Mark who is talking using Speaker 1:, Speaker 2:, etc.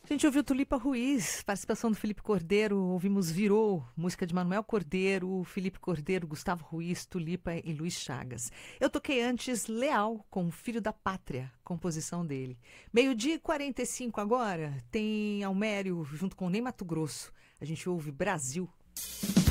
Speaker 1: A gente ouviu Tulipa Ruiz, participação do Felipe Cordeiro, ouvimos Virou, música de Manuel Cordeiro, Felipe Cordeiro, Gustavo Ruiz, Tulipa e Luiz Chagas. Eu toquei antes Leal, com Filho da Pátria, composição dele. 12h45 agora, tem Almério junto com Ney Matogrosso. A gente ouve Brasil.